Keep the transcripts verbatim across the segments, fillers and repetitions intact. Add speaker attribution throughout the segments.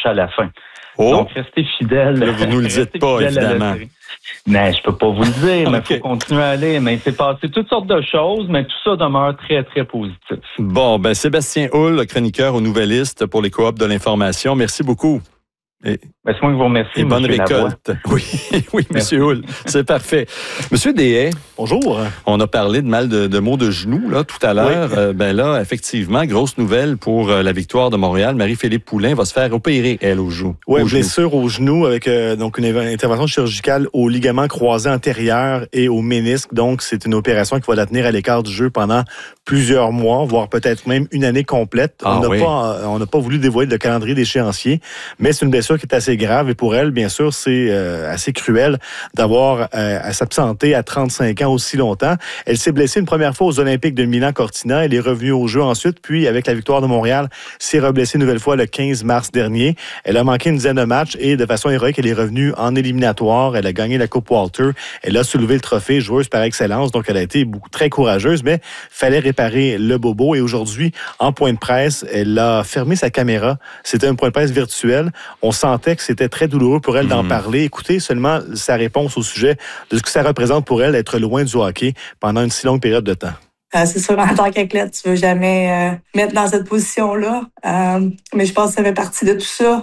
Speaker 1: à la fin.
Speaker 2: Oh.
Speaker 1: Donc, restez fidèles.
Speaker 2: Là, vous nous le dites pas, évidemment.
Speaker 1: Non, je peux pas vous le dire, mais il
Speaker 2: okay.
Speaker 1: faut continuer à aller. Mais il s'est passé toutes sortes de choses, mais tout ça demeure très, très positif.
Speaker 2: Bon, ben Sébastien Houle, chroniqueur au Nouvelliste pour les coops de l'information. Merci beaucoup. Et,
Speaker 1: ben, c'est moi qui vous remercie.
Speaker 2: Et bonne récolte. Oui, oui, M. Houle. C'est parfait. M. Deshaies.
Speaker 3: Bonjour.
Speaker 2: On a parlé de mal de, de maux de genoux là, tout à l'heure. Oui. Euh, ben là, effectivement, grosse nouvelle pour euh, la victoire de Montréal. Marie-Philippe Poulin va se faire opérer, elle, au genou.
Speaker 3: Oui,
Speaker 2: au
Speaker 3: blessure genou. au genou avec euh, donc une intervention chirurgicale au ligament croisé antérieur et au ménisque. Donc, c'est une opération qui va la tenir à l'écart du jeu pendant plusieurs mois, voire peut-être même une année complète.
Speaker 2: Ah,
Speaker 3: on n'a
Speaker 2: oui.
Speaker 3: pas, on n'a pas voulu dévoiler le calendrier d'échéancier, mais c'est une blessure qui est assez grave et pour elle, bien sûr, c'est euh, assez cruel d'avoir euh, à s'absenter à trente-cinq ans aussi longtemps. Elle s'est blessée une première fois aux Olympiques de Milan-Cortina. Elle est revenue au jeu ensuite, puis avec la victoire de Montréal, s'est reblessée une nouvelle fois le quinze mars dernier. Elle a manqué une dizaine de matchs et de façon héroïque, elle est revenue en éliminatoire. Elle a gagné la Coupe Walter. Elle a soulevé le trophée joueuse par excellence, donc elle a été beaucoup, très courageuse, mais fallait réparer le bobo. Et aujourd'hui, en point de presse, elle a fermé sa caméra. C'était un point de presse virtuel. On sentait que c'était très douloureux pour elle d'en mmh. parler. Écoutez seulement sa réponse au sujet de ce que ça représente pour elle d'être loin du hockey pendant une si longue période de temps.
Speaker 4: Euh, c'est sûr, en tant qu'athlète, tu veux jamais euh, mettre dans cette position-là. Euh, mais je pense que ça fait partie de tout ça.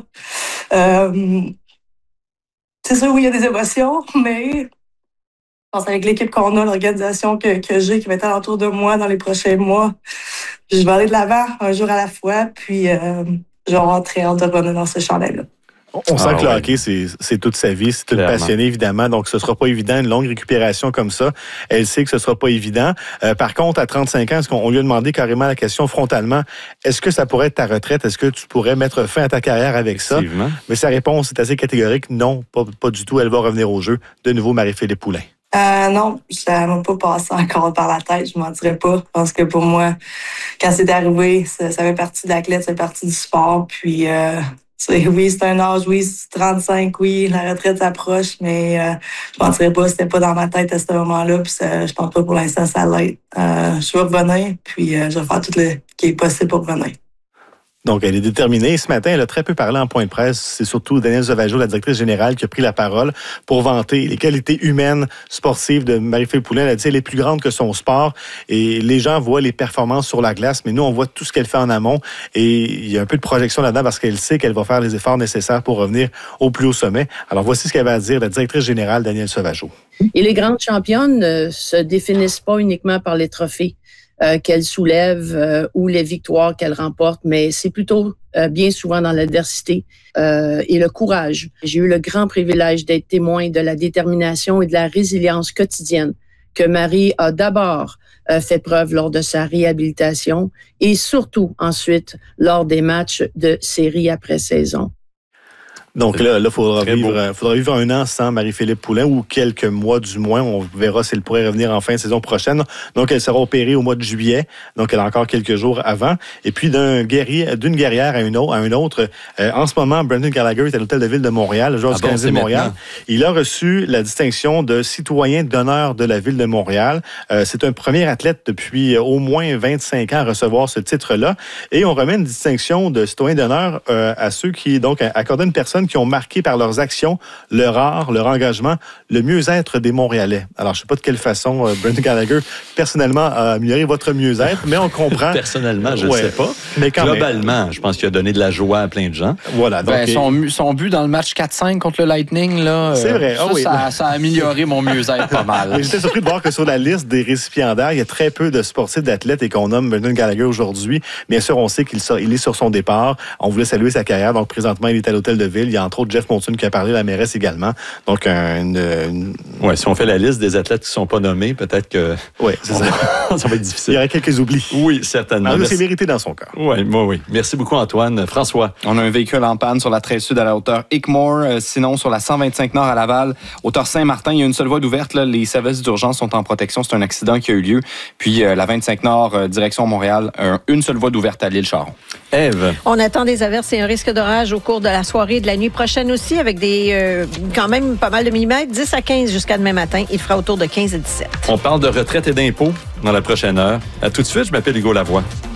Speaker 4: Euh, c'est sûr, oui, il y a des émotions, mais je pense avec l'équipe qu'on a, l'organisation que, que j'ai, qui va être alentour de moi dans les prochains mois, je vais aller de l'avant un jour à la fois, puis euh, je vais avoir très hâte de revenir dans ce chandail-là.
Speaker 3: On sent
Speaker 2: ah,
Speaker 3: que le
Speaker 2: ouais.
Speaker 3: hockey, c'est, c'est toute sa vie. C'est une
Speaker 2: Clairement.
Speaker 3: passionnée, évidemment. Donc, ce sera pas évident, une longue récupération comme ça. Elle sait que ce sera pas évident. Euh, par contre, à trente-cinq ans, est-ce qu'on lui a demandé carrément la question frontalement, est-ce que ça pourrait être ta retraite? Est-ce que tu pourrais mettre fin à ta carrière avec ça? Mais sa réponse est assez catégorique. Non, pas, pas du tout. Elle va revenir au jeu. De nouveau, Marie-Philippe Poulin.
Speaker 4: Euh, non, ça m'a pas passé encore par la tête, je m'en dirais pas. Je pense que pour moi, quand c'est arrivé, ça, ça fait partie de l'athlète, ça fait partie du sport. Puis, euh, c'est, oui, c'est un âge, oui, c'est trente-cinq, oui, la retraite s'approche, mais euh, je m'en dirais pas, c'était pas dans ma tête à ce moment-là. Puis, ça, je pense pas pour l'instant, ça l'aide. Euh, je vais revenir, puis euh, je vais faire tout le qui est possible pour revenir.
Speaker 3: Donc, elle est déterminée. Ce matin, elle a très peu parlé en point de presse. C'est surtout Danielle Sauvageau, la directrice générale, qui a pris la parole pour vanter les qualités humaines, sportives de Marie-Philippe Poulin. Elle a dit qu'elle est plus grande que son sport. Et les gens voient les performances sur la glace, mais nous, on voit tout ce qu'elle fait en amont. Et il y a un peu de projection là-dedans parce qu'elle sait qu'elle va faire les efforts nécessaires pour revenir au plus haut sommet. Alors, voici ce qu'elle va à dire, la directrice générale, Danielle Sauvageau.
Speaker 5: Et les grandes championnes ne se définissent pas uniquement par les trophées Euh, qu'elle soulève euh, ou les victoires qu'elle remporte, mais c'est plutôt euh, bien souvent dans l'adversité euh, et le courage. J'ai eu le grand privilège d'être témoin de la détermination et de la résilience quotidienne que Marie a d'abord euh, fait preuve lors de sa réhabilitation et surtout ensuite lors des matchs de série après saison.
Speaker 3: Donc là, il faudra vivre, faudra vivre un an sans Marie-Philippe Poulin ou quelques mois du moins. On verra si elle pourrait revenir en fin de saison prochaine. Donc, elle sera opérée au mois de juillet. Donc, elle a encore quelques jours avant. Et puis, d'un guerrier, d'une guerrière à une autre, à une autre euh, en ce moment, Brendan Gallagher est à l'Hôtel de Ville de Montréal, le joueur
Speaker 2: ah
Speaker 3: du
Speaker 2: bon,
Speaker 3: Canadien de Montréal. Maintenant. Il a reçu la distinction de citoyen d'honneur de la Ville de Montréal. Euh, c'est un premier athlète depuis au moins vingt-cinq ans à recevoir ce titre-là. Et on remet une distinction de citoyen d'honneur euh, à ceux qui, donc, accordent une personne qui ont marqué par leurs actions, leur art, leur engagement, le mieux-être des Montréalais. Alors, je ne sais pas de quelle façon euh, Brendan Gallagher, personnellement, a amélioré votre mieux-être, mais on comprend.
Speaker 2: Personnellement, je ne
Speaker 3: ouais,
Speaker 2: sais pas.
Speaker 3: Mais quand
Speaker 2: Globalement,
Speaker 3: même,
Speaker 2: je pense qu'il a donné de la joie à plein de gens.
Speaker 3: Voilà. Donc,
Speaker 6: ben, son, son but dans le match quatre cinq contre le Lightning, là,
Speaker 3: c'est vrai.
Speaker 6: Ça,
Speaker 3: oh, oui.
Speaker 6: ça, ça a amélioré mon mieux-être pas mal.
Speaker 3: J'étais surpris de voir que sur la liste des récipiendaires, il y a très peu de sportifs, d'athlètes et qu'on nomme Brendan Gallagher aujourd'hui. Bien sûr, on sait qu'il il est sur son départ. On voulait saluer sa carrière. Donc, présentement, il est à l'Hôtel de Ville. Il y a entre autres Jeff Monson qui a parlé, la mairesse également. Donc, une... une...
Speaker 2: Oui, si on fait la liste des athlètes qui ne sont pas nommés, peut-être que...
Speaker 3: Oui, c'est ça.
Speaker 2: Ça va être difficile.
Speaker 3: Il y aurait quelques oublis.
Speaker 2: Oui, certainement.
Speaker 3: Alors, c'est mérité dans son cas.
Speaker 2: Oui, moi, oui. Merci beaucoup, Antoine. François.
Speaker 6: On a un véhicule en panne sur la treize sud à la hauteur Hickmore. Euh, sinon, sur la cent vingt-cinq nord à Laval, hauteur Saint-Martin, il y a une seule voie d'ouverte. Là. Les services d'urgence sont en protection. C'est un accident qui a eu lieu. Puis, euh, la vingt-cinq nord, euh, direction Montréal, euh, une seule voie d'ouverte à l'île Charon.
Speaker 2: Ève.
Speaker 7: On attend des averses et un risque d'orage au cours de la soirée et de la nuit prochaine aussi, avec des euh, quand même pas mal de millimètres, dix à quinze jusqu'à demain matin. Il fera autour de quinze à dix-sept.
Speaker 2: On parle de retraite et d'impôts dans la prochaine heure. À tout de suite, je m'appelle Hugo Lavoie.